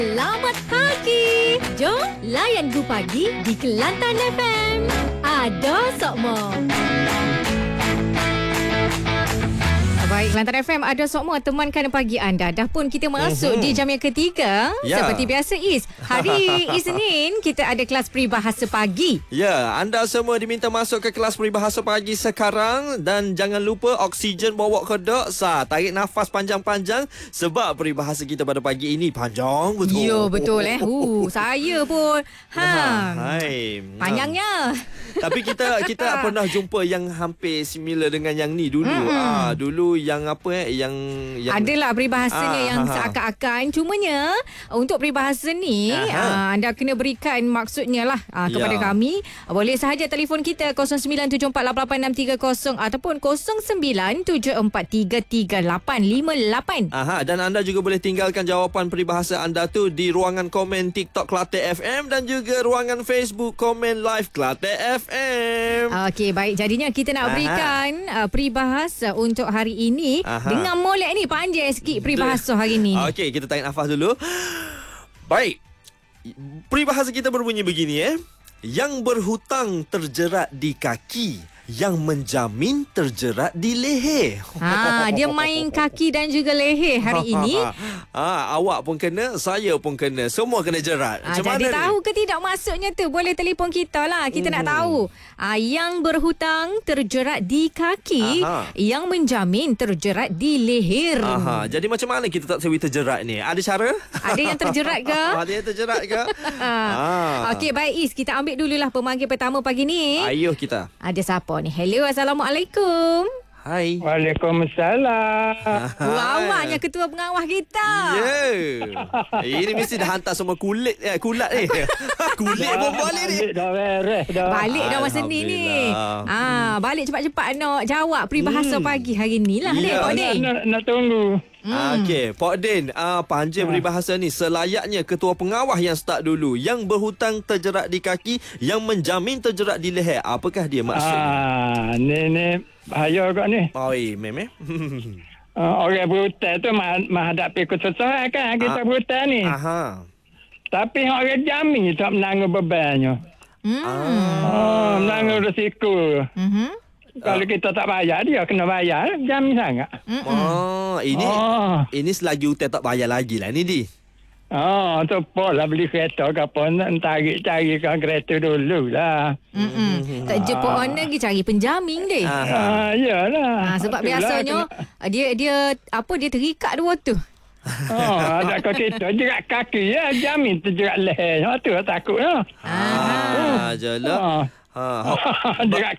Selamat pagi. Jom layan Gu Pagi di Kelantan FM. Ada Sokmo. Baik, Kelantan FM ada Sokmo temankan pagi anda. Dah pun kita masuk di jam yang ketiga. Seperti biasa Is. Hari Isnin kita ada kelas peribahasa pagi. Ya, anda semua diminta masuk ke kelas peribahasa pagi sekarang. Dan jangan lupa oksigen bawa ke doksa. Tarik nafas panjang-panjang. Sebab peribahasa kita pada pagi ini panjang betul. Ya, betul saya pun. Hai. Panjangnya. Tapi kita pernah jumpa yang hampir similar dengan yang ni dulu. Dulu yang apa yang adalah peribahasanya yang seakan-akan. Cumanya untuk peribahasa ni anda kena berikan maksudnya lah kepada kami. Boleh sahaja telefon kita 0974886630 ataupun 0974333858. Dan anda juga boleh tinggalkan jawapan peribahasa anda tu di ruangan komen TikTok Kelantan FM dan juga ruangan Facebook komen live Kelantan FM. Okey, baik. Jadinya kita nak berikan peribahasa untuk hari ini. Dengan molek ni panjang sikit peribahasa hari ni. Okey, kita tarik nafas dulu. Baik. Peribahasa kita berbunyi begini Yang berhutang terjerat di kaki, yang menjamin terjerat di leher. Dia main kaki dan juga leher hari ini. Awak pun kena, saya pun kena. Semua kena jerat. Macam jadi mana tahu ni? ke tidak maksudnya tu? Boleh telefon kita lah. Kita nak tahu. Yang berhutang terjerat di kaki, yang menjamin terjerat di leher. Jadi macam mana kita tak sewi terjerat ni? Ada cara? Ada yang terjerat ke? Ada yang terjerat ke? Okey, baik Is. Kita ambil dululah pemanggil pertama pagi ni. Ayuh kita. Ada siapa ni? Hello, Assalamualaikum. Hai. Waalaikumsalam. Awaknya ketua pengawas kita. Ini mesti dah hantar semua kulit kulat ni. Kulit pun balik ni. Dah beres dah. Balik dah masa ni. Balik cepat-cepat nak jawab peribahasa pagi hari ni lah. Pak Din. Nak tunggu. Okey, Pak Din, panjang peribahasa ni. Selayaknya ketua pengawas yang start dulu. Yang berhutang terjerat di kaki, yang menjamin terjerat di leher. Apakah dia maksudnya? Ni bahaya kat ni. Mem. Orang berhutang tu menghadapi kesusahan kan kita berhutang ni. Tapi orang jamin tak menanggung bebannya. Menanggung risiko. Kalau kita tak bayar, dia kena bayar. Jamin sangat. Ini selagi hutang tak bayar lagi lah ni di. Tu lah beli kereta ke apa. Cari kan kereta dulu lah. Tak jumpa owner pergi cari penjamin deh. Yalah. Sebab biasanya dia terikat dua tu. Ada kau kita jerat kaki ya, jamin terjerat leher. Tu takut ya. Jelah. Jerat